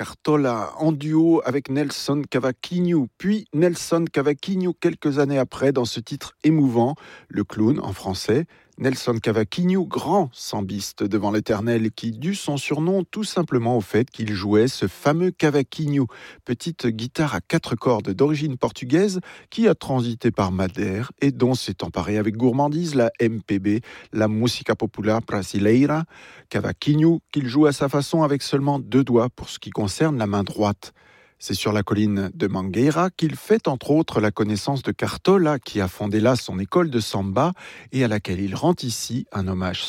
Cartola en duo avec Nelson Cavaquinho. Puis Nelson Cavaquinho quelques années après dans ce titre émouvant, Le Clown en français. Nelson Cavaquinho, grand sambiste devant l'Éternel, qui dut son surnom tout simplement au fait qu'il jouait ce fameux cavaquinho, petite guitare à 4 cordes d'origine portugaise qui a transité par Madère et dont s'est emparée avec gourmandise la MPB, la Música Popular Brasileira. Cavaquinho qu'il joue à sa façon avec seulement 2 doigts pour ce qui concerne la main droite. C'est sur la colline de Mangueira qu'il fait entre autres la connaissance de Cartola, qui a fondé là son école de samba et à laquelle il rend ici un hommage